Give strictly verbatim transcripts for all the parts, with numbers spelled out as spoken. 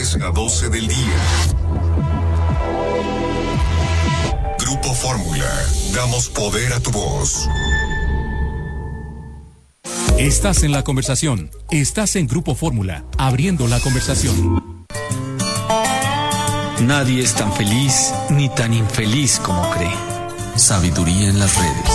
diez a doce del día. Grupo Fórmula, damos poder a tu voz. Estás en la conversación. Estás en Grupo Fórmula, abriendo la conversación. Nadie es tan feliz ni tan infeliz como cree. Sabiduría en las redes.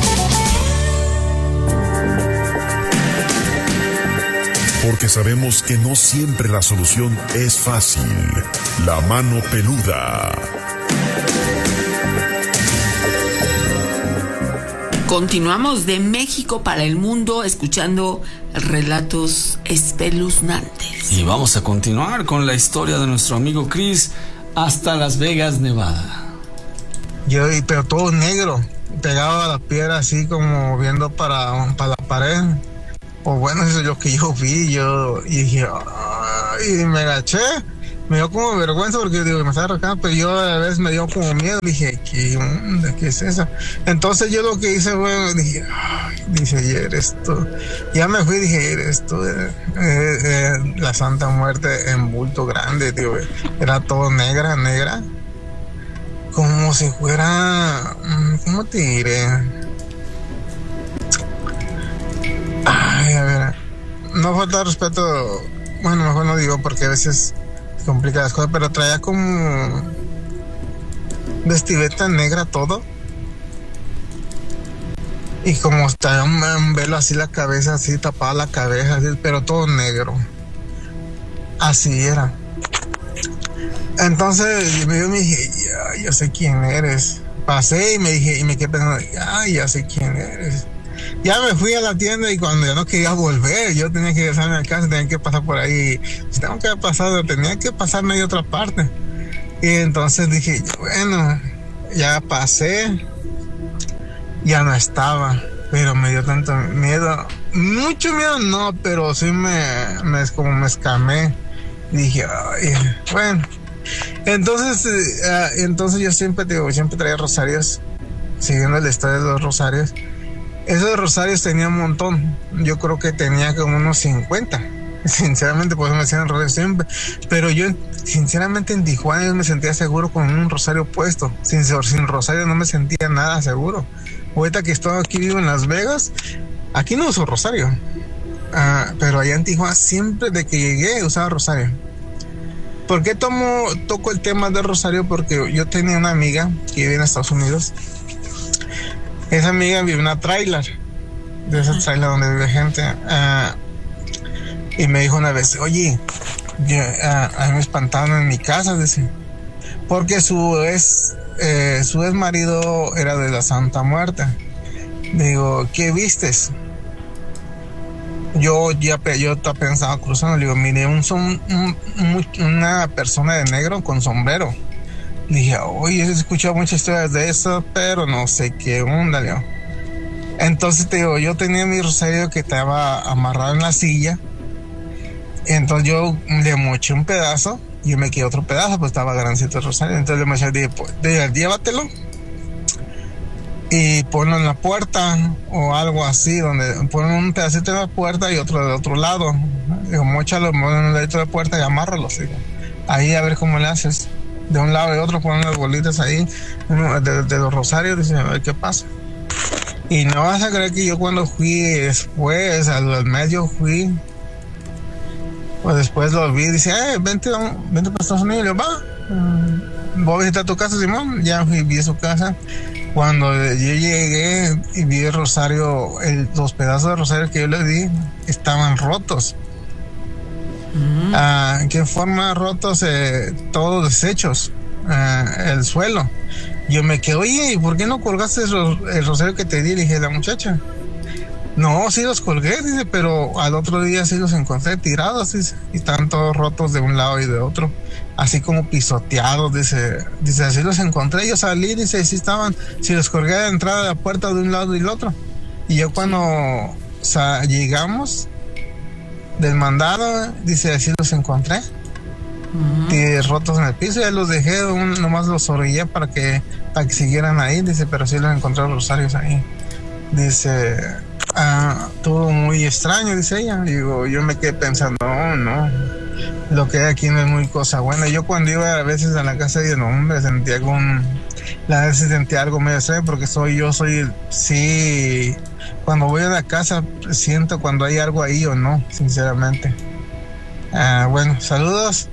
Porque sabemos que no siempre la solución es fácil. La mano peluda. Continuamos de México para el mundo escuchando relatos espeluznantes. Y vamos a continuar con la historia de nuestro amigo Chris hasta Las Vegas, Nevada. Yo, pero todo negro, pegado a la piedra así como viendo para, para la pared. O bueno, eso es lo que yo vi, yo y dije, ay, y me agaché. Me dio como vergüenza porque digo, me estaba arrancando, pero yo a la vez me dio como miedo. Dije, ¿qué onda? ¿Qué es eso? Entonces yo lo que hice fue, dije, ay, dice, y eres tú. Ya me fui, dije, eres tú. Eh, eh, la Santa Muerte en bulto grande, tío. Era todo negra, negra. Como si fuera, ¿cómo te diré? Ay, a ver, no falta respeto. Bueno, mejor no digo porque a veces complica las cosas, pero traía como vestimenta negra todo y como traía un, un velo así la cabeza, así tapada la cabeza, así, pero todo negro, así era. Entonces yo me dije, ya, ya sé quién eres. Pasé y me dije, y me quedé pensando, ya, ya sé quién eres. Ya me fui a la tienda y cuando ya no quería volver, yo tenía que regresarme a casa, tenía que pasar por ahí. Si tengo que pasar, tenía que pasarme de otra parte. Y entonces dije, bueno, ya pasé, ya no estaba, pero me dio tanto miedo. Mucho miedo no, pero sí me, me como me escamé. Dije, ay, bueno. Entonces, uh, entonces yo siempre, digo, siempre traía rosarios, siguiendo la historia de los rosarios. Esos rosarios tenía un montón. Yo creo que tenía como unos cincuenta. Sinceramente, por eso me hacían rosarios siempre. Pero yo, sinceramente, en Tijuana yo me sentía seguro con un rosario puesto. Sin, sin rosario no me sentía nada seguro. Ahorita que estoy aquí vivo en Las Vegas, aquí no uso rosario. Uh, pero allá en Tijuana, siempre de que llegué, usaba rosario. ¿Por qué tomo, toco el tema del rosario? Porque yo tenía una amiga que vive en Estados Unidos. Esa amiga vive en una trailer, de esa trailer donde vive gente, uh, y me dijo una vez, oye, yo, uh, a mí me espantaron en mi casa, dice, porque su ex, eh, su ex marido era de la Santa Muerte. Digo, ¿qué vistes? Yo ya yo estaba pensando cruzando, le digo, mire, un, un, un, una persona de negro con sombrero. Dije, oye, he escuchado muchas historias de eso, pero no sé qué onda, Leo. Entonces te digo, yo tenía mi rosario que estaba amarrado en la silla. Entonces yo le moché un pedazo y me quedé otro pedazo, pues estaba grandecito el rosario. Entonces le moché, dije, pues, dije, llévatelo y ponlo en la puerta o algo así, donde ponen un pedacito en la puerta y otro del otro lado. Digo, móchalo, ponlo en el ladito de la puerta y amárralo. Digo. Ahí a ver cómo le haces. De un lado y otro ponen las bolitas ahí de, de los rosarios, dicen, a ver qué pasa. Y no vas a creer que yo cuando fui después, al, al mes yo fui, pues después lo vi, dice, eh, vente, vente para Estados Unidos, y yo, va, voy a visitar tu casa, Simón. Ya fui, vi su casa. Cuando yo llegué y vi el rosario, el, los pedazos de rosario que yo le di estaban rotos. Uh, ¿En qué forma rotos? Eh, todos deshechos, uh, el suelo. Yo me quedé, oye, ¿y por qué no colgaste el, el rosario que te di? Le dije a la muchacha, no, sí los colgué, dice, pero al otro día sí los encontré tirados, dice, y están todos rotos de un lado y de otro, así como pisoteados, dice, dice, así los encontré, yo salí, dice, sí estaban, si los colgué de entrada de la puerta de un lado y del otro. Y yo cuando, o sea, llegamos del mandado, dice, así los encontré, uh-huh. y rotos en el piso, ya los dejé, un, nomás los orillé para que, para que siguieran ahí, dice, pero sí los encontré los rosarios ahí. Dice, ah, todo muy extraño, dice ella. Digo, yo me quedé pensando, no, no, lo que hay aquí no es muy cosa buena. Yo cuando iba a veces a la casa de un hombre sentía con la vez sentía algo medio extraño porque soy yo soy sí cuando voy a la casa siento cuando hay algo ahí o no, sinceramente. Ah, bueno, saludos.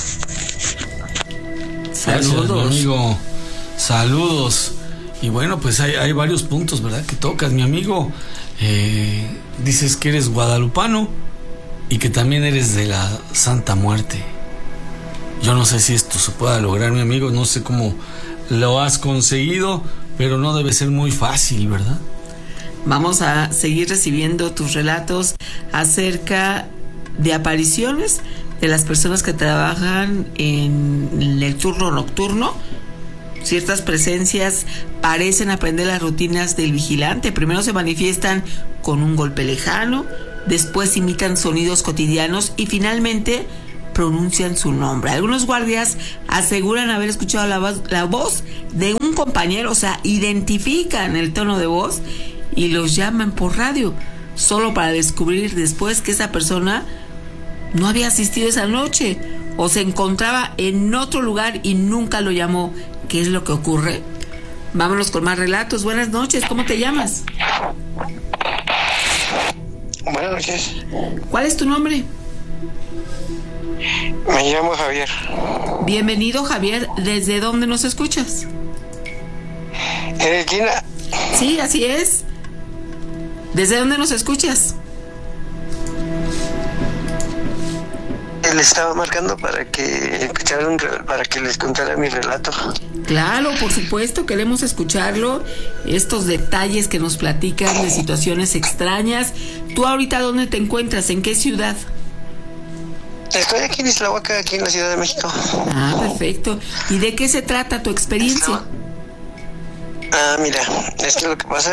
Saludos, mi amigo. Saludos. Y bueno, pues hay, hay varios puntos, ¿verdad?, que tocas, mi amigo. Eh, dices que eres guadalupano y que también eres de la Santa Muerte. Yo no sé si esto se pueda lograr, mi amigo. No sé cómo lo has conseguido, pero no debe ser muy fácil, ¿verdad? Vamos a seguir recibiendo tus relatos acerca de apariciones de las personas que trabajan en el turno nocturno. Ciertas presencias parecen aprender las rutinas del vigilante. Primero se manifiestan con un golpe lejano, después imitan sonidos cotidianos y finalmente pronuncian su nombre. Algunos guardias aseguran haber escuchado la voz, la voz de un compañero, o sea, identifican el tono de voz y los llaman por radio, solo para descubrir después que esa persona no había asistido esa noche o se encontraba en otro lugar y nunca lo llamó. ¿Qué es lo que ocurre? Vámonos con más relatos. Buenas noches, ¿cómo te llamas? Buenas noches. ¿Cuál es tu nombre? Me llamo Javier. Bienvenido, Javier. ¿Desde dónde nos escuchas? ¿Eres Gina? Sí, así es. ¿Desde dónde nos escuchas? Le estaba marcando para que escuchara un, para que les contara mi relato. Claro, por supuesto, queremos escucharlo. Estos detalles que nos platican de situaciones extrañas. ¿Tú ahorita dónde te encuentras? ¿En qué ciudad? Estoy aquí en Islahuaca, aquí en la Ciudad de México. Ah, perfecto. ¿Y de qué se trata tu experiencia? Ah, mira, es que lo que pasa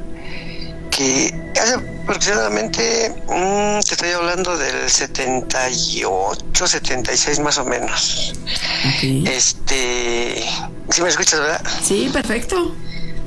que hace aproximadamente, mmm, te estoy hablando del setenta y ocho, setenta y seis más o menos. Okay. Este, ¿sí me escuchas, verdad? Sí, perfecto.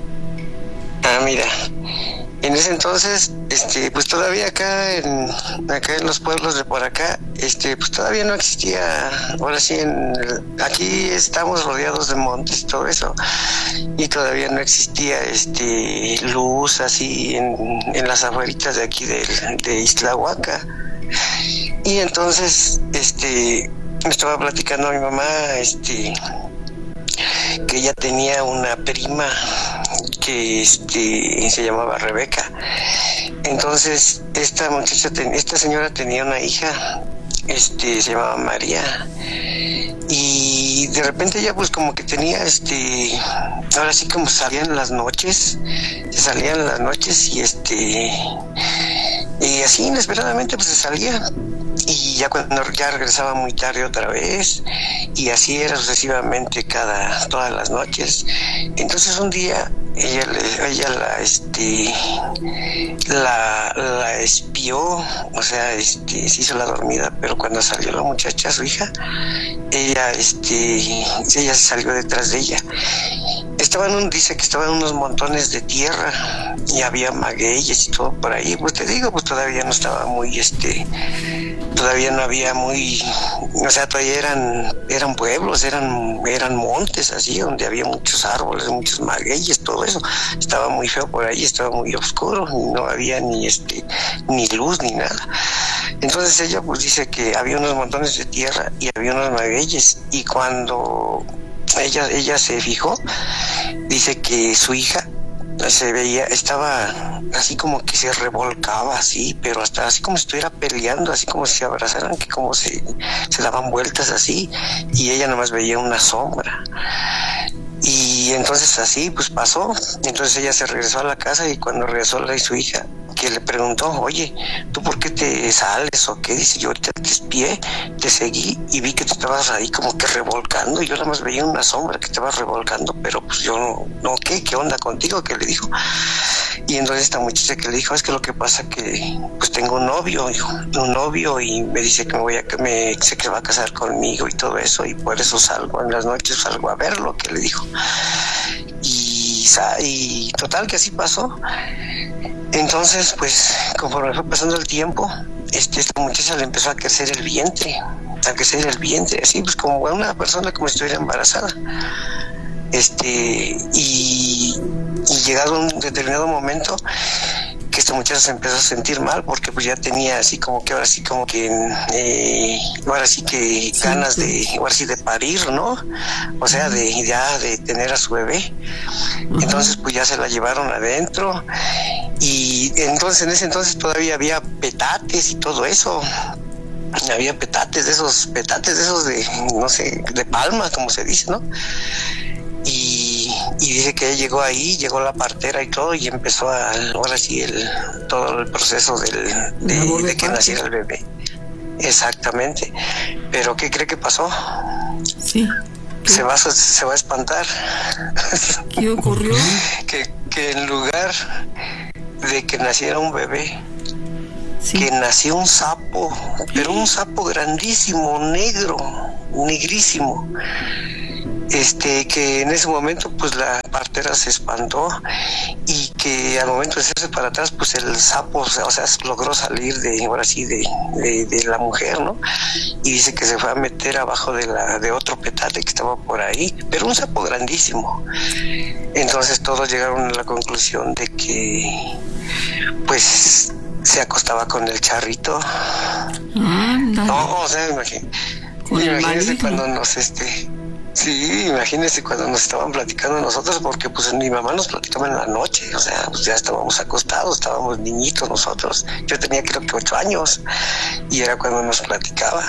Ah, mira, en ese entonces, este, pues todavía acá en, acá en los pueblos de por acá, este, pues todavía no existía, ahora sí, en el, aquí estamos rodeados de montes y todo eso, y todavía no existía, este, luz así en, en las afueritas de aquí de, de Islahuaca. Y entonces, este, me estaba platicando a mi mamá, este, que ella tenía una prima que este se llamaba Rebeca. Entonces esta muchacha, esta señora tenía una hija, este se llamaba María, y de repente ella pues como que tenía este, ahora sí como salían las noches, se salían las noches y este y así inesperadamente pues se salía. Y ya cuando ya regresaba muy tarde otra vez, y así era sucesivamente cada todas las noches. Entonces un día ella le, ella la este la, la espió, o sea, este se hizo la dormida, pero cuando salió la muchacha, su hija, ella este ella salió detrás de ella. Estaban un, dice que estaban unos montones de tierra y había magueyes y todo por ahí. Pues te digo, pues todavía no estaba muy este todavía no había muy, o sea, todavía eran eran pueblos, eran eran montes así, donde había muchos árboles, muchos magueyes, todo eso. Estaba muy feo por ahí, estaba muy oscuro, no había ni este ni luz ni nada. Entonces ella pues dice que había unos montones de tierra y había unos magueyes, y cuando ella ella se fijó, dice que su hija se veía, estaba así como que se revolcaba así, pero hasta así como si estuviera peleando, así como si se abrazaran, que como se, se daban vueltas así, y ella nomás veía una sombra. Y entonces así pues pasó. Entonces ella se regresó a la casa, y cuando regresó la y su hija, que le preguntó, oye, ¿tú por qué te sales o qué? Dice, yo ahorita te espié, te seguí y vi que te estabas ahí como que revolcando, y yo nada más veía una sombra que te estabas revolcando, pero pues yo no, no, ¿qué? ¿Qué onda contigo? ¿Qué le dijo? Y entonces esta muchacha que le dijo, es que lo que pasa que pues tengo un novio, dijo, un novio, y me dice que me voy a, que me dice que va a casar conmigo y todo eso, y por eso salgo en las noches, salgo a verlo, que le dijo. Y, y total que así pasó. Entonces, pues, conforme fue pasando el tiempo, este, esta muchacha le empezó a crecer el vientre, hasta que se el vientre, así pues como una persona como si estuviera embarazada. Este, y, y llegado a un determinado momento que esta muchacha se empezó a sentir mal porque pues ya tenía así como que ahora sí como que eh, ahora sí que ganas de ahora sí de parir, ¿no? O sea, de ya de tener a su bebé. Entonces pues ya se la llevaron adentro y entonces en ese entonces todavía había petates y todo eso. Había petates de esos, petates de esos de, no sé, de palma, como se dice, ¿no? Y, y dice que ella llegó ahí, llegó la partera y todo, y empezó a, ahora sí, el, todo el proceso del, de, de que naciera el bebé. Exactamente. Pero ¿qué cree que pasó? Sí. Se va, se va a espantar. ¿Qué ocurrió? que, que en lugar de que naciera un bebé, sí, que nació un sapo, pero un sapo grandísimo, negro, negrísimo. Este, que en ese momento pues la partera se espantó y que al momento de hacerse para atrás pues el sapo, o sea, o sea logró salir de, ahora sí, de, de, de la mujer, ¿no? Y dice que se fue a meter abajo de la de otro petate que estaba por ahí, pero un sapo grandísimo. Entonces todos llegaron a la conclusión de que pues se acostaba con el charrito. Anda. No, o sea, imagínese, imagínese cuando nos este sí, imagínese cuando nos estaban platicando nosotros, porque pues mi mamá nos platicaba en la noche, o sea, pues ya estábamos acostados, estábamos niñitos nosotros, yo tenía creo que ocho años, y era cuando nos platicaba,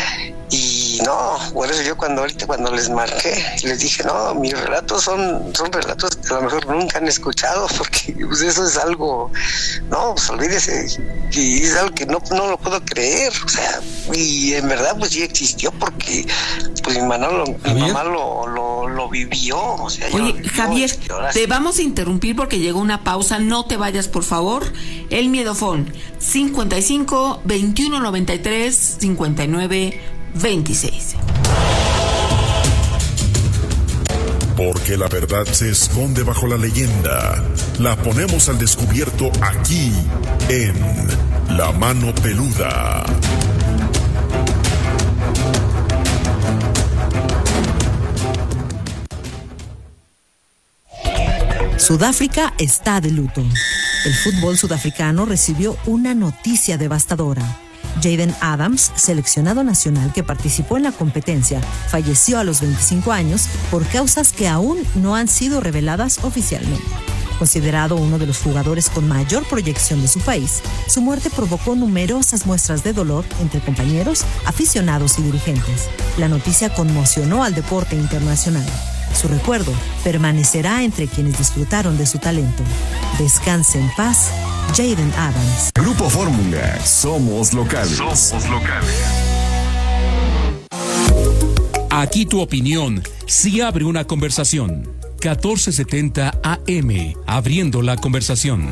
y no, por eso yo cuando ahorita cuando les marqué, les dije, no, mis relatos son, son relatos que a lo mejor nunca han escuchado, porque pues eso es algo, no, pues olvídese, y es algo que no, no lo puedo creer, o sea, y en verdad pues sí existió, porque pues mi mamá lo, mi mamá lo, lo, lo vivió, o sea, oye, yo, Javier, yo, te sí. Vamos a interrumpir porque llegó una pausa, no te vayas por favor. El Miedofón cincuenta y cinco, veintiuno noventa y tres, cincuenta y nueve veintiséis. Porque la verdad se esconde bajo la leyenda. La ponemos al descubierto aquí en La Mano Peluda. Sudáfrica está de luto. El fútbol sudafricano recibió una noticia devastadora. Jaden Adams, seleccionado nacional que participó en la competencia, falleció a los veinticinco años por causas que aún no han sido reveladas oficialmente. Considerado uno de los jugadores con mayor proyección de su país, su muerte provocó numerosas muestras de dolor entre compañeros, aficionados y dirigentes. La noticia conmocionó al deporte internacional. Su recuerdo permanecerá entre quienes disfrutaron de su talento. Descanse en paz, Jaden Adams. Grupo Fórmula, somos locales. Somos locales. Aquí tu opinión sí abre una conversación. catorce setenta A M, abriendo la conversación.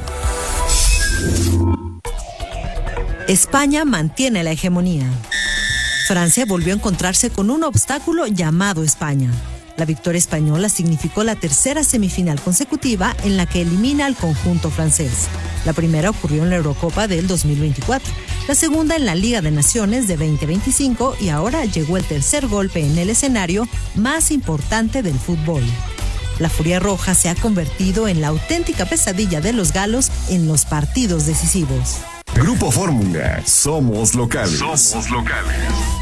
España mantiene la hegemonía. Francia volvió a encontrarse con un obstáculo llamado España. La victoria española significó la tercera semifinal consecutiva en la que elimina al conjunto francés. La primera ocurrió en la Eurocopa del dos mil veinticuatro, la segunda en la Liga de Naciones de veinte veinticinco y ahora llegó el tercer golpe en el escenario más importante del fútbol. La Furia Roja se ha convertido en la auténtica pesadilla de los galos en los partidos decisivos. Grupo Fórmula, somos locales. Somos locales.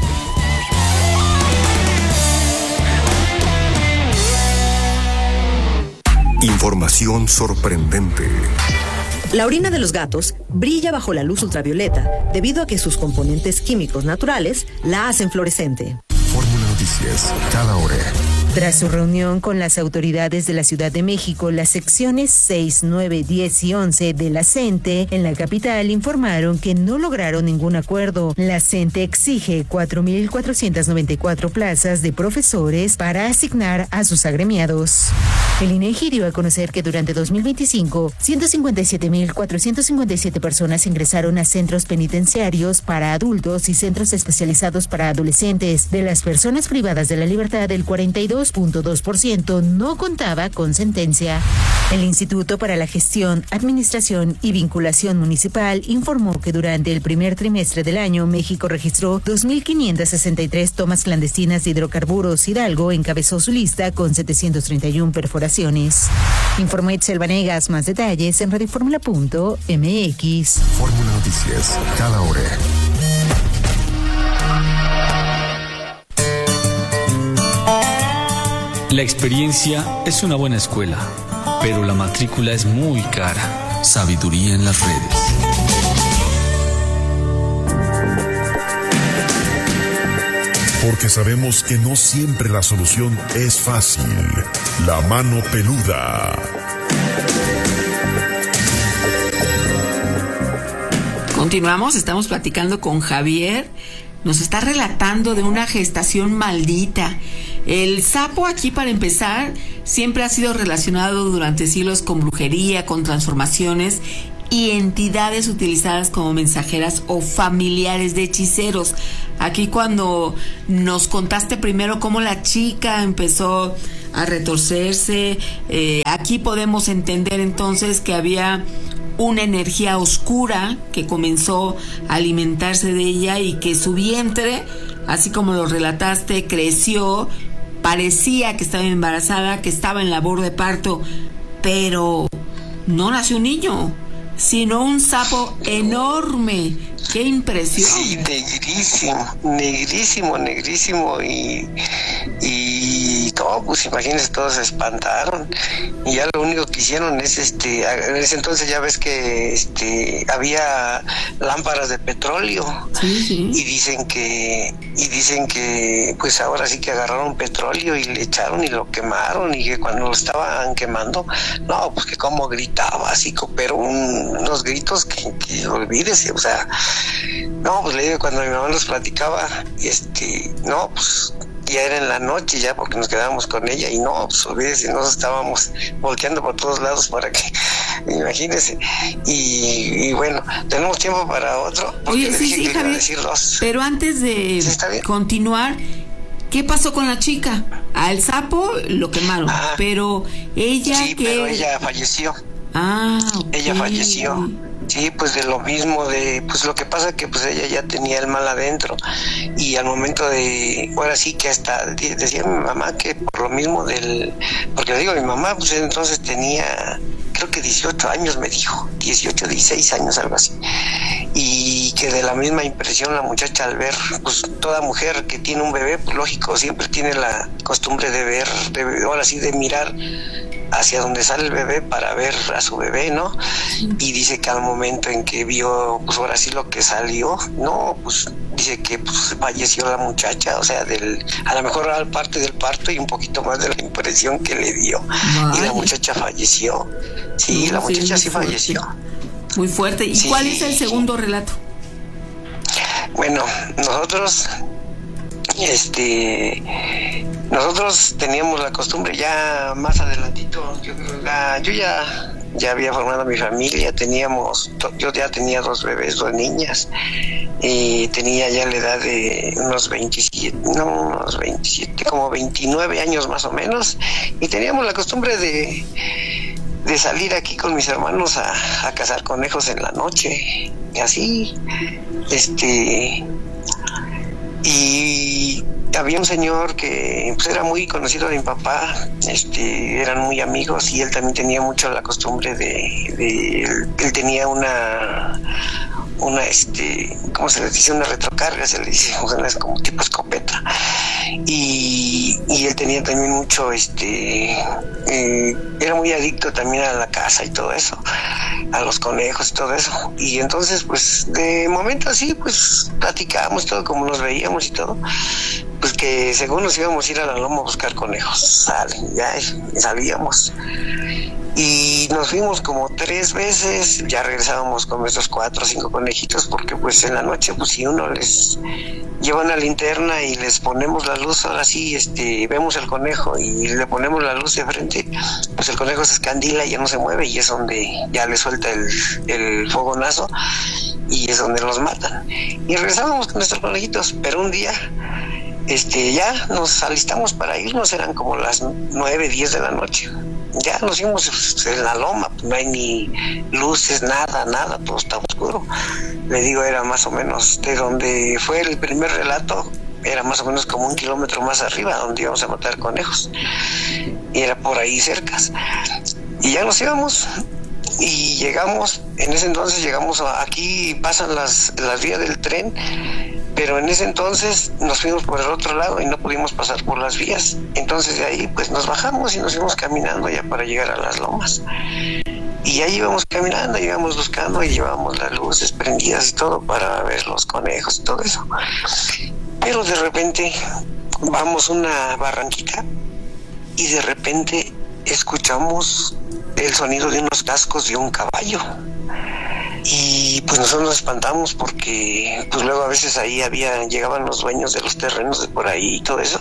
Información sorprendente. La orina de los gatos brilla bajo la luz ultravioleta debido a que sus componentes químicos naturales la hacen fluorescente. Fórmula Noticias, cada hora. Tras su reunión con las autoridades de la Ciudad de México, las secciones seis, nueve, diez y once de la CENTE en la capital informaron que no lograron ningún acuerdo. La CENTE exige cuatro mil cuatrocientas noventa y cuatro plazas de profesores para asignar a sus agremiados. El INEGI dio a conocer que durante dos mil veinticinco, ciento cincuenta y siete mil cuatrocientas cincuenta y siete personas ingresaron a centros penitenciarios para adultos y centros especializados para adolescentes. De las personas privadas de la libertad, el cuarenta y dos punto dos por ciento no contaba con sentencia. El Instituto para la Gestión, Administración y Vinculación Municipal informó que durante el primer trimestre del año, México registró dos mil quinientas sesenta y tres tomas clandestinas de hidrocarburos. Hidalgo encabezó su lista con setecientas treinta y una perforaciones. Informó Itzel Vanegas. Más detalles en radioformula punto m x. Fórmula Noticias, cada hora. La experiencia es una buena escuela, pero la matrícula es muy cara. Sabiduría en las redes. Porque sabemos que no siempre la solución es fácil. La mano peluda. Continuamos, estamos platicando con Javier. Nos está relatando de una gestación maldita. El sapo, aquí para empezar, siempre ha sido relacionado durante siglos con brujería, con transformaciones y entidades utilizadas como mensajeras o familiares de hechiceros. Aquí cuando nos contaste primero cómo la chica empezó a retorcerse, eh, aquí podemos entender entonces que había una energía oscura que comenzó a alimentarse de ella y que su vientre, así como lo relataste, creció, parecía que estaba embarazada, que estaba en labor de parto, pero no nació un niño, sino un sapo enorme. ¡Qué impresión! Sí, negrísimo, negrísimo, negrísimo y, y todo, pues imagínense, todos se espantaron y ya lo único que hicieron es, este, en ese entonces ya ves que este, había lámparas de petróleo. Sí, sí. y dicen que, y dicen que pues ahora sí que agarraron petróleo y le echaron y lo quemaron y que cuando lo estaban quemando, no, pues que como gritaba así, pero un, unos gritos que, que olvídese, o sea, no, pues le digo, cuando mi mamá nos platicaba, este, no, pues ya era en la noche ya porque nos quedábamos con ella y no, pues olvídese, nos estábamos volteando por todos lados para que, imagínese, y, y bueno, tenemos tiempo para otro. Oye, sí, sí, Javier, pero antes de ¿sí, continuar, ¿qué pasó con la chica? Al sapo lo quemaron, ah, pero ella sí, que... pero ella falleció. Ah, okay. Ella falleció. Sí, pues de lo mismo, de pues lo que pasa que pues ella ya tenía el mal adentro y al momento de, ahora sí que hasta decía mi mamá que por lo mismo del, porque le digo, mi mamá pues entonces tenía, creo que dieciocho años me dijo, dieciocho, dieciséis años, algo así, y que de la misma impresión la muchacha al ver, pues toda mujer que tiene un bebé, pues lógico, siempre tiene la costumbre de ver, de, ahora sí de mirar hacia donde sale el bebé para ver a su bebé, ¿no? Y dice que al momento en que vio, pues ahora sí lo que salió, no, pues dice que pues falleció la muchacha, o sea, del, a lo mejor era parte del parto y un poquito más de la impresión que le dio. Ay. Y la muchacha falleció. Sí, no, la muchacha sí, sí falleció. Muy fuerte. ¿Y sí, cuál es el segundo relato? Bueno, nosotros, este... nosotros teníamos la costumbre ya más adelantito, yo creo, ya, yo ya, ya había formado mi familia, teníamos, yo ya tenía dos bebés, dos niñas, y tenía ya la edad de unos veintisiete, no, unos veintisiete, como veintinueve años más o menos, y teníamos la costumbre de, de salir aquí con mis hermanos a, a cazar conejos en la noche, y así, este, y había un señor que pues era muy conocido de mi papá, este, eran muy amigos y él también tenía mucho la costumbre de, de él, él tenía una una este, ¿cómo se le dice? Una retrocarga, se le dice, o sea, es como tipo escopeta. Y, y él tenía también mucho, este, eh, era muy adicto también a la caza y todo eso, a los conejos y todo eso. Y entonces, pues, de momento así, pues, platicábamos todo como nos veíamos y todo. Pues que según nos íbamos a ir a la loma a buscar conejos, salen, ya sabíamos. Y nos fuimos como tres veces, ya regresábamos con nuestros cuatro o cinco conejitos, porque pues en la noche, pues si uno les lleva una linterna y les ponemos la luz, ahora sí, este, vemos el conejo y le ponemos la luz de frente, pues el conejo se escandila y ya no se mueve, y es donde ya le suelta el, el fogonazo y es donde los matan. Y regresábamos con nuestros conejitos, pero un día este ya nos alistamos para irnos, eran como las nueve, diez de la noche. Ya nos fuimos en la loma, no hay ni luces, nada, nada, todo está oscuro. Le digo, era más o menos de donde fue el primer relato, era más o menos como un kilómetro más arriba, donde íbamos a matar conejos. Y era por ahí cercas. Y ya nos íbamos y llegamos, en ese entonces llegamos a, aquí pasan las, las vías del tren, pero en ese entonces nos fuimos por el otro lado y no pudimos pasar por las vías. Entonces de ahí pues nos bajamos y nos fuimos caminando ya para llegar a las lomas. Y ahí íbamos caminando, íbamos buscando y llevábamos las luces prendidas y todo para ver los conejos y todo eso. Pero de repente vamos una barranquita y de repente escuchamos el sonido de unos cascos de un caballo. Y pues nosotros nos espantamos porque pues luego a veces ahí había, llegaban los dueños de los terrenos de por ahí y todo eso,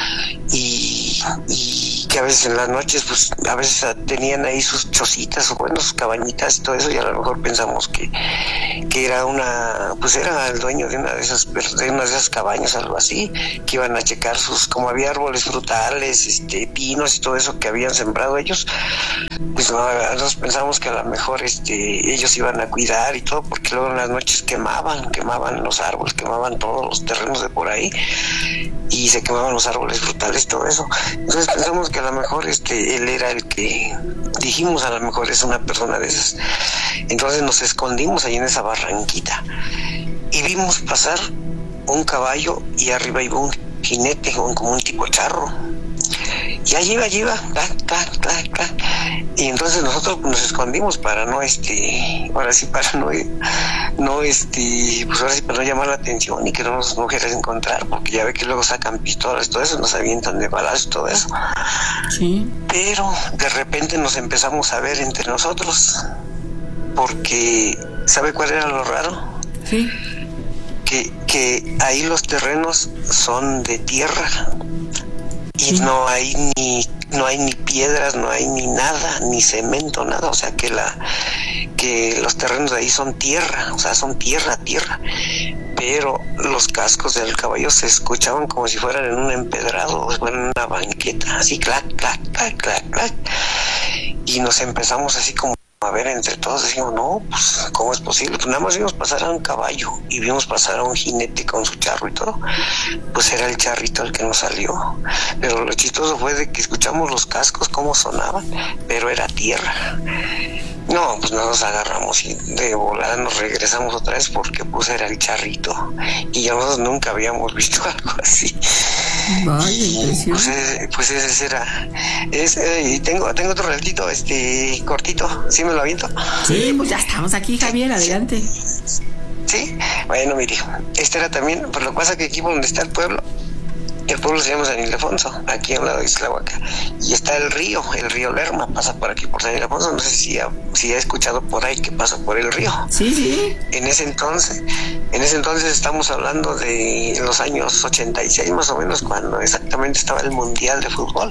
y, y que a veces en las noches pues a veces tenían ahí sus chocitas o bueno sus cabañitas y todo eso, y a lo mejor pensamos que, que era una, pues era el dueño de una de esas de una de esas cabañas, algo así, que iban a checar sus, como había árboles frutales, este, pinos y todo eso que habían sembrado ellos, pues no, nosotros pensamos que a lo mejor este, ellos iban a cuidar y todo, porque luego en las noches quemaban, quemaban los árboles, quemaban todos los terrenos de por ahí y se quemaban los árboles frutales y todo eso. Entonces pensamos que a lo mejor este él era el que, dijimos a lo mejor es una persona de esas. Entonces nos escondimos ahí en esa barranquita y vimos pasar un caballo y arriba iba un jinete como un tipo charro. Y allí iba, allí iba, clac, clac, clac, clac. Y entonces nosotros nos escondimos para no, este, ahora sí, para no, no, este, pues ahora sí, para no llamar la atención y que no nos mujeres encontrar, porque ya ve que luego sacan pistolas y todo eso, nos avientan de balazos y todo eso. Sí. Pero de repente nos empezamos a ver entre nosotros, porque, ¿sabe cuál era lo raro? Sí. Que, que ahí los terrenos son de tierra. Y sí. no hay ni no hay ni piedras, no hay ni nada, ni cemento, nada, o sea que la que los terrenos de ahí son tierra, o sea, son tierra, tierra. Pero los cascos del caballo se escuchaban como si fueran en un empedrado, o fueran en una banqueta, así clac, clac, clac, clac, clac. Y nos empezamos así como a ver entre todos, decimos, no, pues, ¿cómo es posible? Pues nada más vimos pasar a un caballo y vimos pasar a un jinete con su charro y todo. Pues era el charrito el que nos salió. Pero lo chistoso fue de que escuchamos los cascos, cómo sonaban, pero era tierra. No, pues nos agarramos y de volada nos regresamos otra vez porque pues era el charrito. Y nosotros nunca habíamos visto algo así. Vaya, y, pues, ese, pues ese era. Es, eh, y tengo, tengo otro relatito, este, cortito. ¿Sí me lo aviento? Sí, pues ya estamos aquí, Javier, adelante. Sí, bueno, mire, este era también, por lo que pasa que aquí donde está el pueblo, el pueblo se llama San Ildefonso, aquí a un lado de Islahuaca, y está el río, el río Lerma, pasa por aquí por San Ildefonso, no sé si ha, si ha escuchado por ahí que pasa por el río. Sí, sí. En ese entonces, en ese entonces estamos hablando de los años ochenta y seis más o menos, cuando exactamente estaba el Mundial de Fútbol.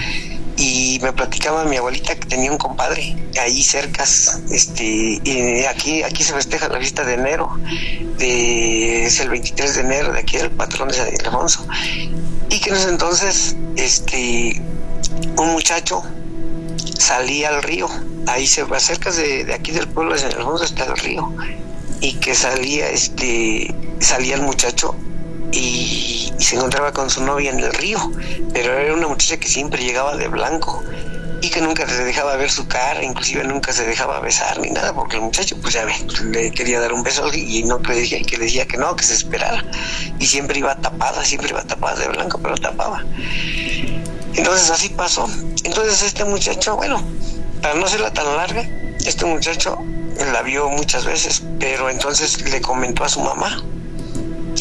Y me platicaba mi abuelita que tenía un compadre ahí cercas, este, y aquí, aquí se festeja la fiesta de enero, de, es el veintitrés de enero, de aquí el patrón de San Ildefonso, y que en ese entonces, este, un muchacho salía al río, ahí se va cerca de, de aquí del pueblo de San Ildefonso está el río, y que salía, este, salía el muchacho y, y se encontraba con su novia en el río, pero era una muchacha que siempre llegaba de blanco y que nunca se dejaba ver su cara, inclusive nunca se dejaba besar ni nada, porque el muchacho pues ya ve, le quería dar un beso y no le decía, que le decía que no, que se esperara, y siempre iba tapada, siempre iba tapada de blanco, pero tapaba. Entonces así pasó. Entonces este muchacho, bueno, para no hacerla tan larga, este muchacho la vio muchas veces, pero entonces le comentó a su mamá y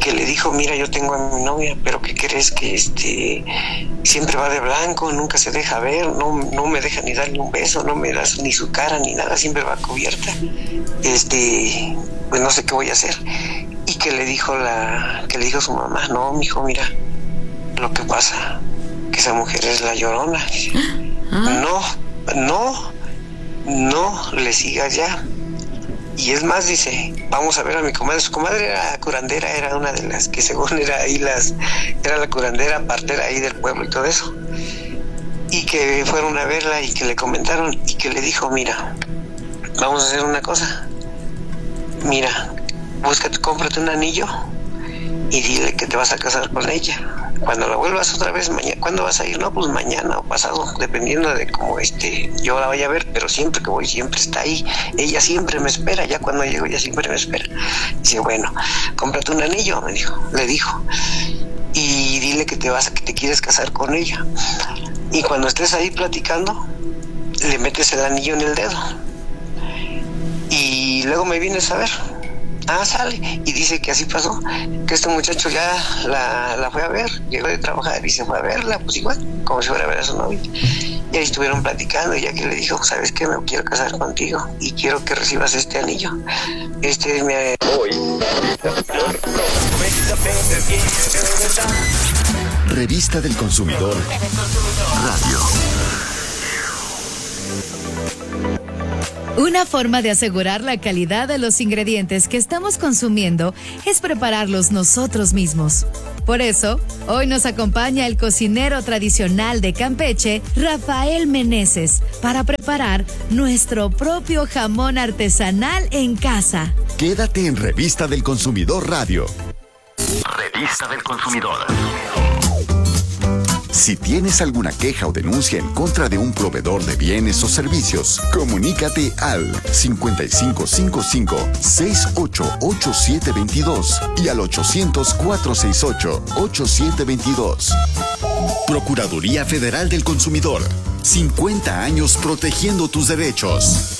que le dijo, mira, yo tengo a mi novia, pero ¿qué crees? Que este siempre va de blanco, nunca se deja ver, no, no me deja ni darle un beso, no me das ni su cara ni nada, siempre va cubierta. Este, pues no sé qué voy a hacer. Y que le dijo la, que le dijo su mamá, no, mijo, mira, lo que pasa, que esa mujer es la Llorona. No, no, no le sigas ya. Y es más, dice, vamos a ver a mi comadre. Su comadre era curandera, era una de las que según era ahí las, era la curandera, partera ahí del pueblo y todo eso. Y que fueron a verla y que le comentaron y que le dijo, mira, vamos a hacer una cosa. Mira, búscate, cómprate un anillo y dile que te vas a casar con ella. Cuando la vuelvas otra vez, mañana, ¿cuándo vas a ir? No, pues mañana o pasado, dependiendo de cómo este, yo la vaya a ver, pero siempre que voy, siempre está ahí. Ella siempre me espera, ya cuando llego, ella siempre me espera. Dice, bueno, cómprate un anillo, me dijo, le dijo, y dile que te vas, que te quieres casar con ella. Y cuando estés ahí platicando, le metes el anillo en el dedo. Y luego me vienes a ver. Ah, sale. Y dice que así pasó, que este muchacho ya la, la fue a ver, llegó de trabajar y se fue a verla, pues igual, como si fuera a ver a su novia. Y ahí estuvieron platicando, y ya que le dijo, ¿sabes qué? Me quiero casar contigo y quiero que recibas este anillo. Este es mi... Revista del Consumidor Radio. Una forma de asegurar la calidad de los ingredientes que estamos consumiendo es prepararlos nosotros mismos. Por eso, hoy nos acompaña el cocinero tradicional de Campeche, Rafael Meneses, para preparar nuestro propio jamón artesanal en casa. Quédate en Revista del Consumidor Radio. Revista del Consumidor. Si tienes alguna queja o denuncia en contra de un proveedor de bienes o servicios, comunícate al cincuenta y cinco cincuenta y cinco, sesenta y ocho, ochenta y siete veintidós y al ochocientos, cuatrocientos sesenta y ocho, ochenta y siete veintidós. Procuraduría Federal del Consumidor. cincuenta años protegiendo tus derechos.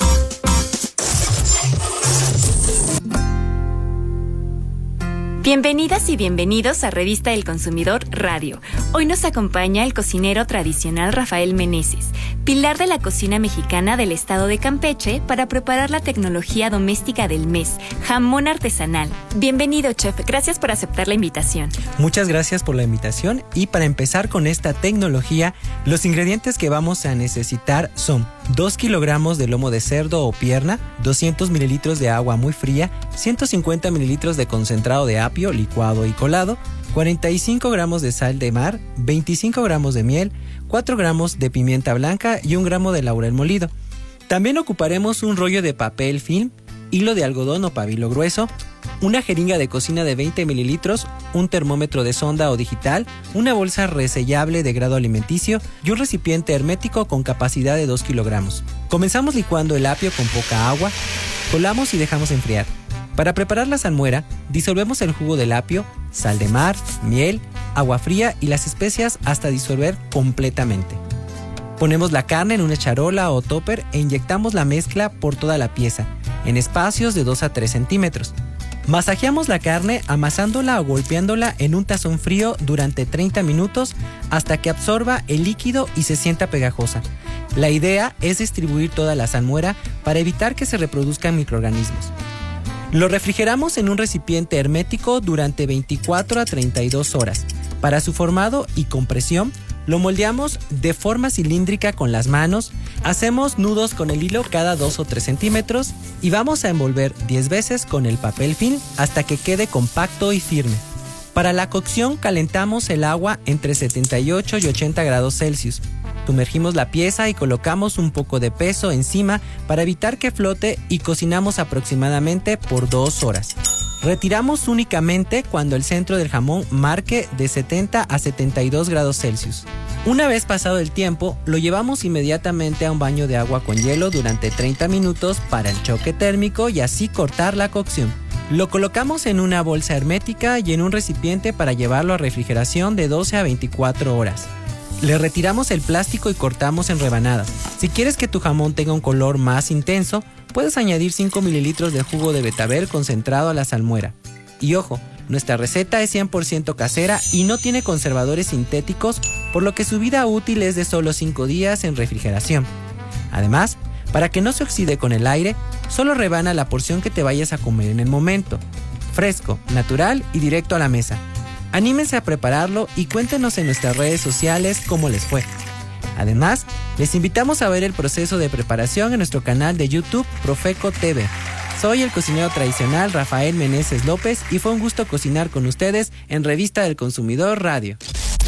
Bienvenidas y bienvenidos a Revista del Consumidor Radio. Hoy nos acompaña el cocinero tradicional Rafael Meneses, pilar de la cocina mexicana del estado de Campeche, para preparar la tecnología doméstica del mes, jamón artesanal. Bienvenido, chef. Gracias por aceptar la invitación. Muchas gracias por la invitación, y para empezar con esta tecnología, los ingredientes que vamos a necesitar son dos kilogramos de lomo de cerdo o pierna, doscientos mililitros de agua muy fría, ciento cincuenta mililitros de concentrado de apio licuado y colado, cuarenta y cinco gramos de sal de mar, veinticinco gramos de miel, cuatro gramos de pimienta blanca y un gramo de laurel molido. También ocuparemos un rollo de papel film, hilo de algodón o pabilo grueso, una jeringa de cocina de veinte mililitros, un termómetro de sonda o digital, una bolsa resellable de grado alimenticio y un recipiente hermético con capacidad de dos kilogramos. Comenzamos licuando el apio con poca agua, colamos y dejamos enfriar. Para preparar la salmuera, disolvemos el jugo del apio, sal de mar, miel, agua fría y las especias hasta disolver completamente. Ponemos la carne en una charola o topper e inyectamos la mezcla por toda la pieza, en espacios de dos a tres centímetros. Masajeamos la carne amasándola o golpeándola en un tazón frío durante treinta minutos hasta que absorba el líquido y se sienta pegajosa. La idea es distribuir toda la salmuera para evitar que se reproduzcan microorganismos. Lo refrigeramos en un recipiente hermético durante veinticuatro a treinta y dos horas. Para su formado y compresión, lo moldeamos de forma cilíndrica con las manos, hacemos nudos con el hilo cada dos o tres centímetros y vamos a envolver diez veces con el papel film hasta que quede compacto y firme. Para la cocción calentamos el agua entre setenta y ocho y ochenta grados Celsius. Sumergimos la pieza y colocamos un poco de peso encima para evitar que flote y cocinamos aproximadamente por dos horas. Retiramos únicamente cuando el centro del jamón marque de setenta a setenta y dos grados Celsius. Una vez pasado el tiempo, lo llevamos inmediatamente a un baño de agua con hielo durante treinta minutos para el choque térmico y así cortar la cocción. Lo colocamos en una bolsa hermética y en un recipiente para llevarlo a refrigeración de doce a veinticuatro horas. Le retiramos el plástico y cortamos en rebanadas. Si quieres que tu jamón tenga un color más intenso, puedes añadir cinco mililitros de jugo de betabel concentrado a la salmuera. Y ojo, Nuestra receta es cien por ciento casera y no tiene conservadores sintéticos, por lo que su vida útil es de solo cinco días en refrigeración. Además, para que no se oxide con el aire, solo rebana la porción que te vayas a comer en el momento. Fresco, natural y directo a la mesa. Anímense a prepararlo y cuéntenos en nuestras redes sociales cómo les fue. Además, les invitamos a ver el proceso de preparación en nuestro canal de YouTube Profeco T V. Soy el cocinero tradicional Rafael Meneses López y fue un gusto cocinar con ustedes en Revista del Consumidor Radio.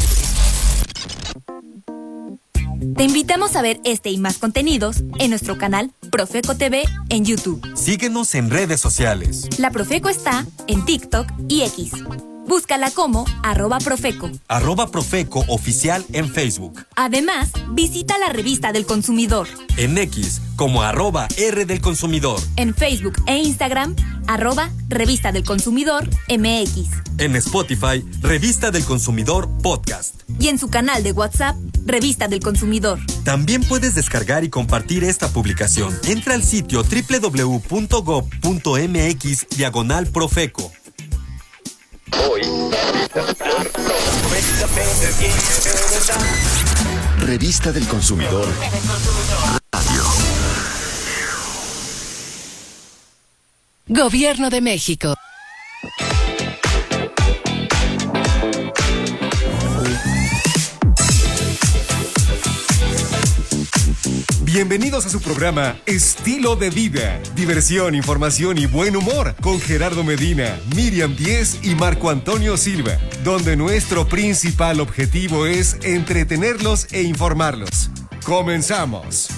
Te invitamos a ver este y más contenidos en nuestro canal Profeco T V en YouTube. Síguenos en redes sociales. La Profeco está en TikTok y X. Búscala como arroba Profeco. Arroba Profeco Oficial en Facebook. Además, visita la Revista del Consumidor. En X como arroba R del Consumidor. En Facebook e Instagram, arroba Revista del Consumidor M X. En Spotify, Revista del Consumidor Podcast. Y en su canal de WhatsApp, Revista del Consumidor. También puedes descargar y compartir esta publicación. Entra al sitio doble u doble u doble u punto gob punto m x diagonal Profeco. Hoy, Revista del Consumidor Radio. Gobierno de México. Bienvenidos a su programa Estilo de Vida, diversión, información y buen humor con Gerardo Medina, Miriam Díez y Marco Antonio Silva, donde nuestro principal objetivo es entretenerlos e informarlos. ¡Comenzamos!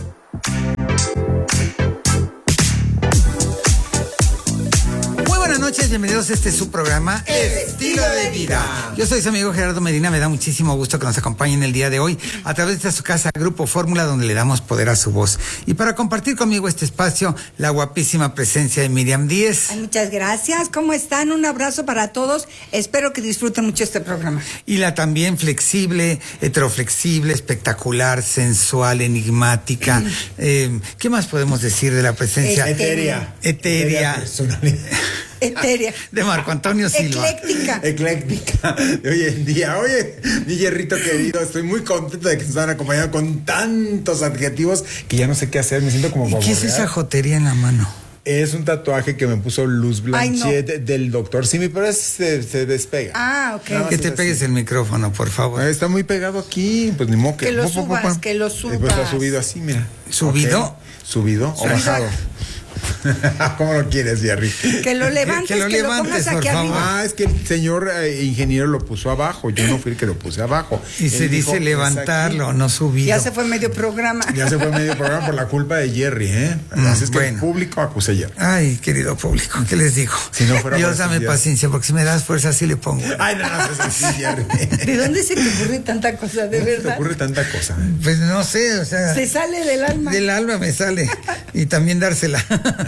Buenas noches, bienvenidos a este su programa Estilo de Vida. Yo soy su amigo Gerardo Medina, me da muchísimo gusto que nos acompañen el día de hoy a través de su casa Grupo Fórmula, donde le damos poder a su voz. Y para compartir conmigo este espacio, la guapísima presencia de Miriam Díez. Ay, muchas gracias, ¿cómo están? Un abrazo para todos, espero que disfruten mucho este programa. Y la también flexible, heteroflexible, espectacular, sensual, enigmática. eh, ¿Qué más podemos decir de la presencia? Etérea. Etérea. Etérea. Etérea. De Marco Antonio Silva. Ecléctica. Ecléctica de hoy en día. Oye, mi Jerrito querido, estoy muy contento de que nos están acompañando con tantos adjetivos que ya no sé qué hacer. Me siento como ¿Y qué es esa jotería en la mano? Es un tatuaje que me puso Luz Blanchet no. del doctor Simi, pero es, se, se despega. Ah, ok. Que te pegues así. El micrófono, por favor. Está muy pegado aquí, pues ni modo que... Que lo subas, po, po, que lo subas. Pues está subido así, mira. ¿Subido? Okay. ¿Subido o bajado? ¿Cómo lo quieres, Jerry? Que lo levantes, que, que lo, que levantes, lo pongas aquí arriba. Ah, es que el señor eh, ingeniero lo puso abajo. Yo no fui el que lo puse abajo. Y Él se dice dijo, levantarlo, no subido. Ya se fue medio programa. Ya se fue medio programa por la culpa de Jerry, ¿eh? Mm, Así es que bueno. El público acuse a Jerry. Ay, querido público, ¿qué les digo? Si no fuera Dios, dame paciencia, porque si me das fuerza, así le pongo. Ay, no, no, no, así, Jerry. ¿De dónde se te ocurre tanta cosa, de verdad? ¿Te ocurre tanta cosa? ¿Eh? Pues no sé, o sea... Se sale del alma. Del alma me sale. Y también dársela.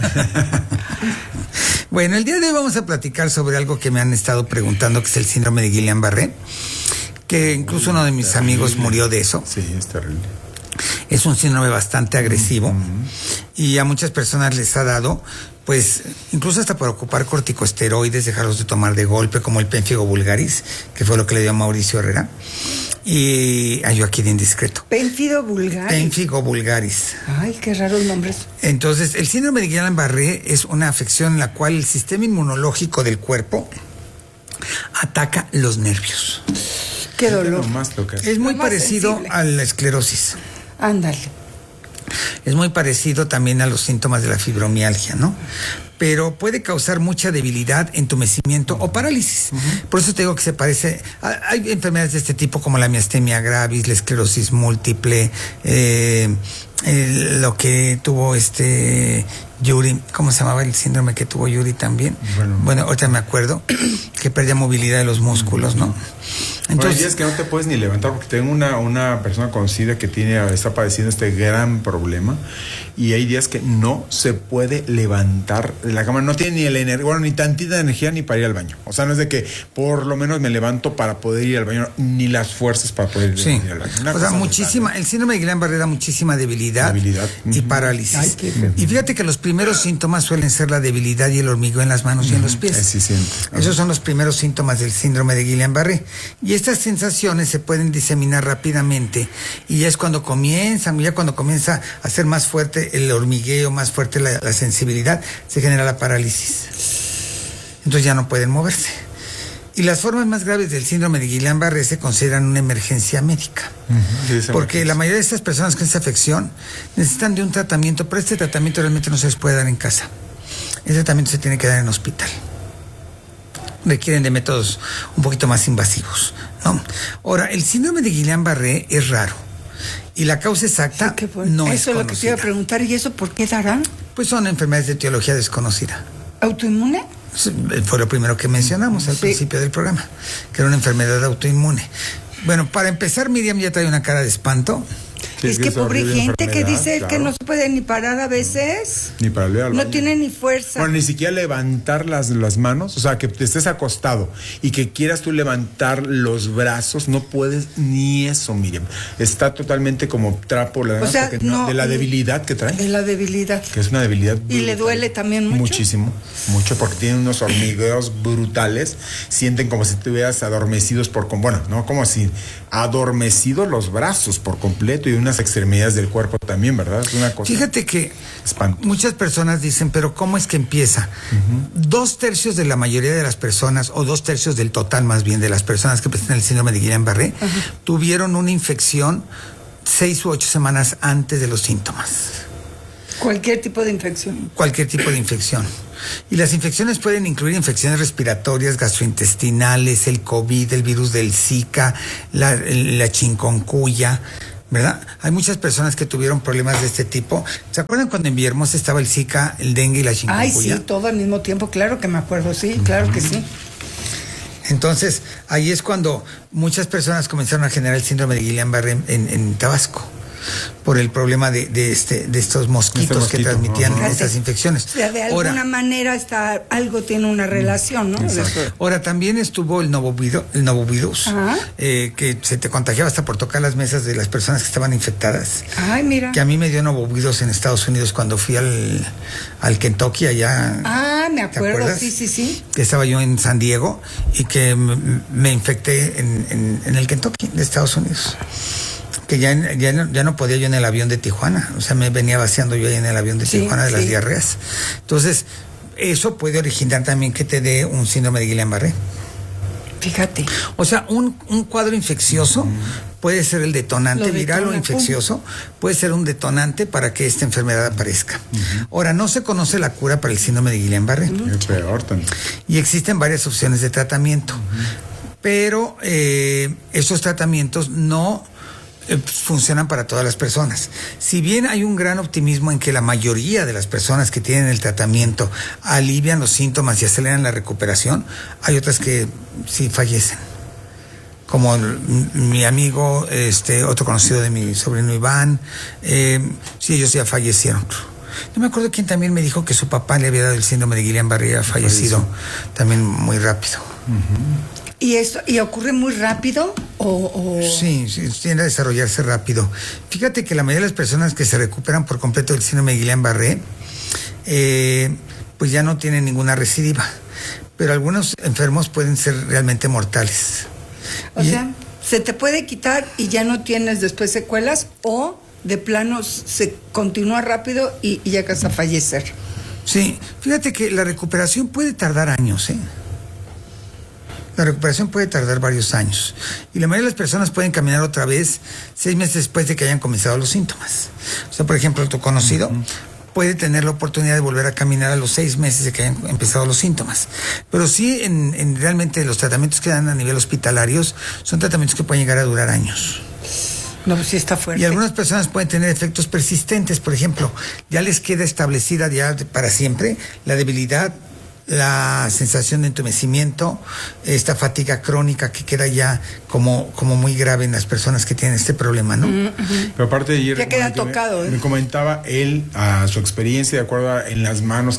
Bueno, el día de hoy vamos a platicar sobre algo que me han estado preguntando, que es el síndrome de Guillain-Barré, que incluso uno de mis terrible. amigos murió de eso. Sí, es terrible. Es un síndrome bastante agresivo uh-huh. y a muchas personas les ha dado, pues, incluso hasta por ocupar corticosteroides, dejarlos de tomar de golpe, como el Pénfigo vulgaris, que fue lo que le dio a Mauricio Herrera. Y ay, yo aquí de indiscreto. Pénfigo vulgaris. Pénfigo vulgaris. Ay, qué raros nombres. Entonces, el síndrome de Guillain-Barré es una afección en la cual el sistema inmunológico del cuerpo ataca los nervios. Qué dolor. Es, es muy parecido sensible. a la esclerosis. Ándale. Es muy parecido también a los síntomas de la fibromialgia, ¿no? Pero puede causar mucha debilidad, entumecimiento o parálisis. Uh-huh. Por eso te digo que se parece... A, hay enfermedades de este tipo como la miastenia gravis, la esclerosis múltiple, eh, eh, lo que tuvo este... Yuri, ¿cómo se llamaba el síndrome que tuvo Yuri también? Bueno, bueno ahorita me acuerdo que perdía movilidad de los músculos, ¿no? Entonces, bueno, hay días que no te puedes ni levantar, porque tengo una, una persona conocida que tiene, está padeciendo este gran problema, y hay días que no se puede levantar de la cama, no tiene ni el ener- bueno, ni tantita energía ni para ir al baño. O sea, no es de que por lo menos me levanto para poder ir al baño, ni las fuerzas para poder sí. ir al baño. Una o sea, muchísima, el síndrome de Guillain-Barré da muchísima debilidad, debilidad. y uh-huh. parálisis. Ay, y fíjate que los primeros síntomas suelen ser la debilidad y el hormigueo en las manos y en los pies. Sí, sí, sí. Esos son los primeros síntomas del síndrome de Guillain-Barré. Y estas sensaciones se pueden diseminar rápidamente y ya es cuando comienzan, ya cuando comienza a ser más fuerte el hormigueo, más fuerte la, la sensibilidad, se genera la parálisis. Entonces ya no pueden moverse. Y las formas más graves del síndrome de Guillain-Barré se consideran una emergencia médica. Uh-huh. Sí, porque la mayoría de estas personas con esta afección necesitan de un tratamiento, pero este tratamiento realmente no se les puede dar en casa. Este tratamiento se tiene que dar en hospital. Requieren de métodos un poquito más invasivos, ¿no? Ahora, el síndrome de Guillain-Barré es raro. Y la causa exacta sí, bueno. no eso es Eso es lo que te iba a preguntar. ¿Y eso por qué darán? Pues son enfermedades de etiología desconocida. ¿Autoinmune? Fue lo primero que mencionamos al sí. principio del programa, que era una enfermedad autoinmune. Bueno, para empezar, Miriam ya trae una cara de espanto. Sí, es que, que pobre gente que dice claro. que no se puede ni parar a veces. Ni para leer al No baño. tiene ni fuerza. Bueno, ni siquiera levantar las, las manos, o sea, que te estés acostado y que quieras tú levantar los brazos, no puedes ni eso, Miriam. Está totalmente como trapo la o sea, no, no, de la debilidad que trae. De la debilidad. Que es una debilidad brutal. ¿Y le duele también mucho? Muchísimo, mucho, porque tienen unos hormigueos brutales, sienten como si estuvieras adormecidos por, bueno, no como si adormecidos los brazos por completo y unas extremidades del cuerpo también, ¿verdad? Es una cosa. Fíjate que espantosa. Muchas personas dicen, pero ¿cómo es que empieza? Uh-huh. Dos tercios de la mayoría de las personas, o dos tercios del total más bien de las personas que presentan el síndrome de Guillain-Barré, uh-huh. tuvieron una infección seis u ocho semanas antes de los síntomas. Cualquier tipo de infección. Cualquier tipo de infección. Y las infecciones pueden incluir infecciones respiratorias, gastrointestinales, el COVID, el virus del Zika, la, la chikungunya, ¿verdad? Hay muchas personas que tuvieron problemas de este tipo. ¿Se acuerdan cuando en Villahermosa estaba el Zika, el dengue y la chikungunya? Ay, sí, todo al mismo tiempo, claro que me acuerdo, sí, claro que sí. Entonces, ahí es cuando muchas personas comenzaron a generar el síndrome de Guillain-Barré en, en, en Tabasco, por el problema de, de, este, de estos mosquitos este que transmitían uh-huh. estas infecciones. O sea, de alguna Ahora, manera está, algo tiene una relación, ¿no? Exacto. Ahora, también estuvo el novovirus, el novovirus uh-huh. eh, que se te contagiaba hasta por tocar las mesas de las personas que estaban infectadas. Ay, mira. Que a mí me dio novovirus en Estados Unidos cuando fui al, al Kentucky allá. Ah, me acuerdo, sí, sí, sí. Que estaba yo en San Diego y que me, me infecté en, en, en el Kentucky de Estados Unidos. Que ya, ya, no, ya no podía yo en el avión de Tijuana, o sea, me venía vaciando yo ahí en el avión de sí, Tijuana de sí. las diarreas. Entonces, eso puede originar también que te dé un síndrome de Guillain-Barré. Fíjate. O sea, un, un cuadro infeccioso uh-huh. puede ser el detonante, viral o infeccioso, puede ser un detonante para que esta enfermedad aparezca. Uh-huh. Ahora, no se conoce la cura para el síndrome de Guillain-Barré. Uh-huh. Es peor también. Y existen varias opciones de tratamiento, uh-huh. pero eh, esos tratamientos no funcionan para todas las personas. Si bien hay un gran optimismo en que la mayoría de las personas que tienen el tratamiento alivian los síntomas y aceleran la recuperación, hay otras que sí fallecen. Como mi amigo, este otro conocido de mi sobrino Iván, eh, sí, ellos ya fallecieron. No me acuerdo quién también me dijo que su papá le había dado el síndrome de Guillain-Barré y había fallecido también muy rápido. Uh-huh. ¿Y esto y ocurre muy rápido o, o...? Sí, sí, tiende a desarrollarse rápido. Fíjate que la mayoría de las personas que se recuperan por completo del síndrome de Guillain-Barré, eh, pues ya no tienen ninguna recidiva. Pero algunos enfermos pueden ser realmente mortales. O y, sea, se te puede quitar y ya no tienes después secuelas, o de plano se continúa rápido y, y llegas a fallecer. Sí, fíjate que la recuperación puede tardar años, ¿eh? La recuperación puede tardar varios años y la mayoría de las personas pueden caminar otra vez seis meses después de que hayan comenzado los síntomas. O sea, por ejemplo, tu conocido uh-huh. puede tener la oportunidad de volver a caminar a los seis meses de que hayan empezado los síntomas. Pero sí, en, en realmente los tratamientos que dan a nivel hospitalarios son tratamientos que pueden llegar a durar años. No, pues sí está fuerte. Y algunas personas pueden tener efectos persistentes. Por ejemplo, ya les queda establecida ya para siempre la debilidad, la sensación de entumecimiento, esta fatiga crónica que queda ya como, como muy grave en las personas que tienen este problema, ¿no? Uh-huh. Pero aparte de ayer, ya queda tocado, me, ¿eh? me comentaba él a su experiencia, de acuerdo a, en las manos que está el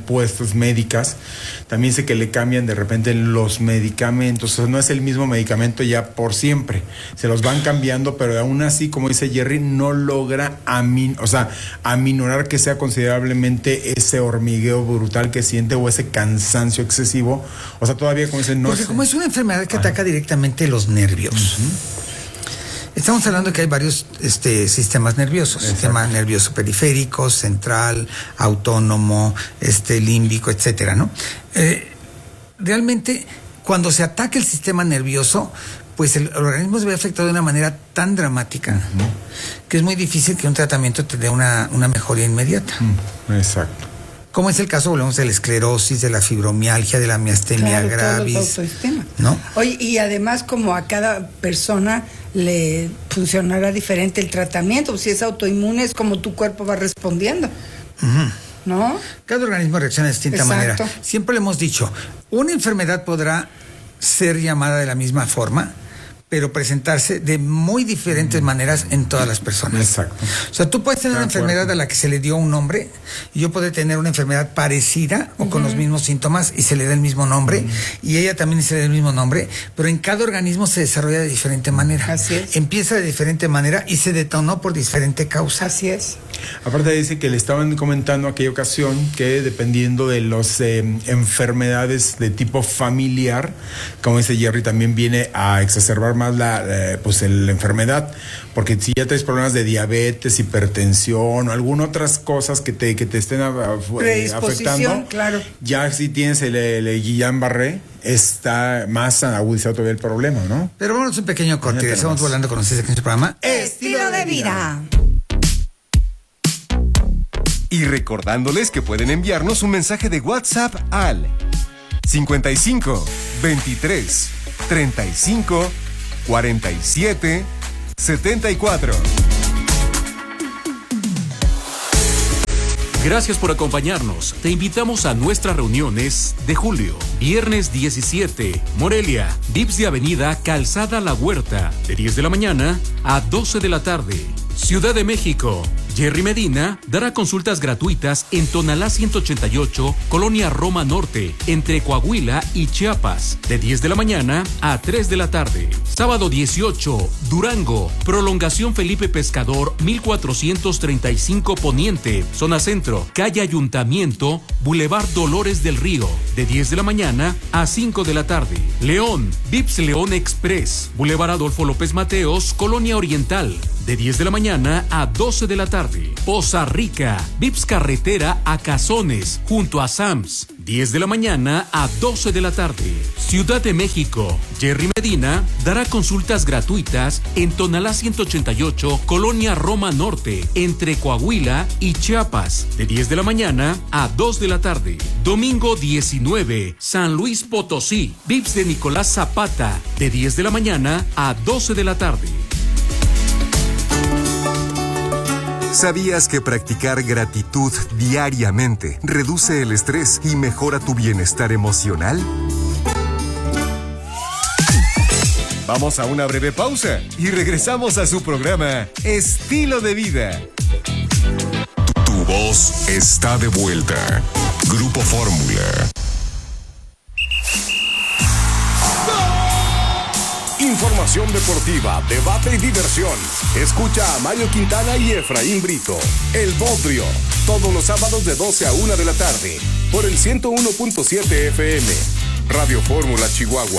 puestos médicas. También sé que le cambian de repente los medicamentos, o sea, no es el mismo medicamento ya por siempre, se los van cambiando, pero aún así, como dice Jerry, no logra amin, o sea, aminorar que sea considerablemente ese hormigueo brutal que siente o ese cansancio excesivo. O sea, todavía como dice, no Porque sé. como es una enfermedad que ataca directamente los nervios. Uh-huh. Estamos hablando que hay varios este, sistemas nerviosos, Exacto. sistema nervioso periférico, central, autónomo, este, límbico, etcétera, ¿no? Eh, realmente, cuando se ataca el sistema nervioso, pues el organismo se ve afectado de una manera tan dramática uh-huh. que es muy difícil que un tratamiento te dé una, una mejoría inmediata. Uh-huh. Exacto. Como es el caso, volvemos de la esclerosis, de la fibromialgia, de la miastenia claro, gravis. ¿No? Oye, y además como a cada persona le funcionará diferente el tratamiento, si es autoinmune es como tu cuerpo va respondiendo. Uh-huh. ¿No? Cada organismo reacciona de distinta Exacto. manera. Siempre le hemos dicho, una enfermedad podrá ser llamada de la misma forma, pero presentarse de muy diferentes mm. maneras en todas las personas. Exacto. O sea, tú puedes tener una enfermedad a la que se le dio un nombre y yo puedo tener una enfermedad parecida o uh-huh. con los mismos síntomas y se le da el mismo nombre uh-huh. y ella también se le da el mismo nombre, pero en cada organismo se desarrolla de diferente manera. Así es. Empieza de diferente manera y se detonó por diferente causa. Así es. Aparte dice que le estaban comentando aquella ocasión que dependiendo de las eh, enfermedades de tipo familiar, como dice Jerry, también viene a exacerbar más la, eh, pues el, la enfermedad, porque si ya traes problemas de diabetes, hipertensión o algunas otras cosas que te, que te estén a, a, afectando, claro. ya si tienes el, el, el Guillain-Barré, está más agudizado todavía el problema, ¿no? Pero vamos a un pequeño corte, estamos volando con ustedes en este programa Estilo de Vida. Y recordándoles que pueden enviarnos un mensaje de WhatsApp al cincuenta y cinco, veintitrés, treinta y cinco, cuarenta y siete, setenta y cuatro. Gracias por acompañarnos. Te invitamos a nuestras reuniones de julio. Viernes diecisiete, Morelia, Vips de Avenida Calzada La Huerta, de diez de la mañana a doce de la tarde. Ciudad de México, Jerry Medina dará consultas gratuitas en Tonalá ciento ochenta y ocho, Colonia Roma Norte, entre Coahuila y Chiapas, de diez de la mañana a tres de la tarde. Sábado dieciocho, Durango, Prolongación Felipe Pescador, mil cuatrocientos treinta y cinco Poniente, Zona Centro, Calle Ayuntamiento, Boulevard Dolores del Río, de diez de la mañana a cinco de la tarde. León, Vips León Express, Boulevard Adolfo López Mateos, Colonia Oriental, de diez de la mañana a doce de la tarde. Poza Rica, Vips Carretera a Cazones, junto a Sams, diez de la mañana a doce de la tarde. Ciudad de México, Jerry Medina dará consultas gratuitas en Tonalá ciento ochenta y ocho, Colonia Roma Norte, entre Coahuila y Chiapas, de diez de la mañana a dos de la tarde. Domingo diecinueve, San Luis Potosí, Vips de Nicolás Zapata, de diez de la mañana a doce de la tarde. ¿Sabías que practicar gratitud diariamente reduce el estrés y mejora tu bienestar emocional? Vamos a una breve pausa y regresamos a su programa Estilo de Vida. Tu voz está de vuelta. Grupo Fórmula. Información deportiva, debate y diversión. Escucha a Mario Quintana y Efraín Brito. El Bodrio, todos los sábados de doce a una de la tarde, por el ciento uno punto siete F M. Radio Fórmula Chihuahua.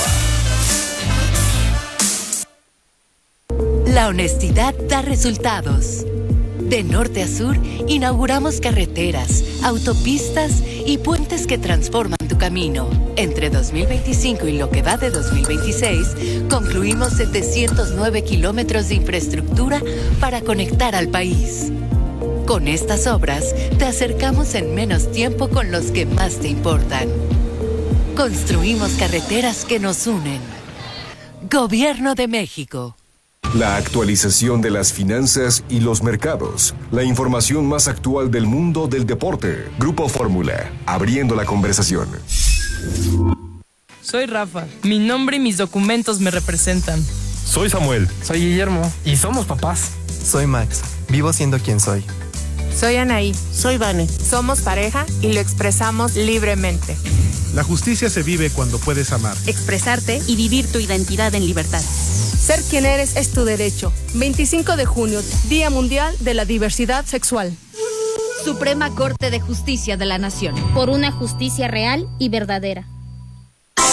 La honestidad da resultados. De norte a sur, inauguramos carreteras, autopistas y puentes que transforman tu camino. Entre dos mil veinticinco y lo que va de dos mil veintiséis, concluimos setecientos nueve kilómetros de infraestructura para conectar al país. Con estas obras, te acercamos en menos tiempo con los que más te importan. Construimos carreteras que nos unen. Gobierno de México. La actualización de las finanzas y los mercados. La información más actual del mundo del deporte. Grupo Fórmula, abriendo la conversación. Soy Rafa. Mi nombre y mis documentos me representan. Soy Samuel. Soy Guillermo. Y somos papás. Soy Max. Vivo siendo quien soy. Soy Anaí. Soy Vane. Somos pareja y lo expresamos libremente. La justicia se vive cuando puedes amar, expresarte y vivir tu identidad en libertad. Ser quien eres es tu derecho. veinticinco de junio, Día Mundial de la Diversidad Sexual. Suprema Corte de Justicia de la Nación. Por una justicia real y verdadera.